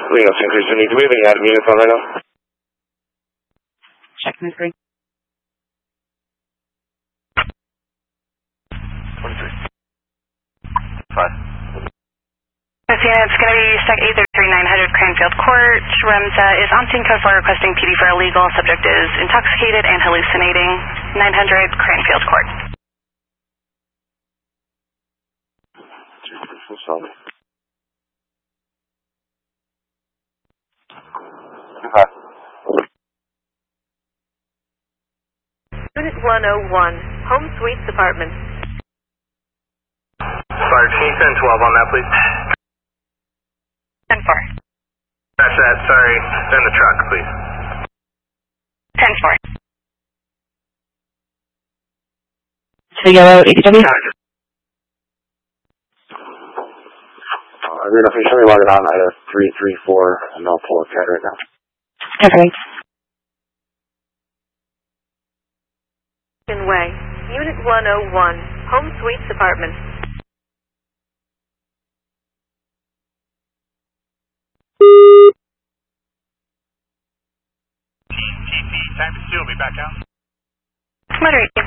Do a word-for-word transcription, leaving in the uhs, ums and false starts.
Reno San Cruz, you need to move. Any item units on right now? Check my screen. twenty-three. Five. This unit's going to be Stack eight thirty-three nine hundred Cranfield Court. REMSA is on scene code four requesting P D for illegal. Subject is intoxicated and hallucinating. nine hundred Cranfield Court. Sorry. Okay. Unit one oh one, Home Suites Apartment. Sorry, can you send twelve on that, please? ten four. That's that, sorry. Send the truck, please. ten four. So yellow A D W. Uh, Reno, can you show me log it on at a three three four, and I'll pull a C A D right now. Okay. Way, Unit one oh one, Home Suites Apartment. T T, time to steal me back out. Moderate.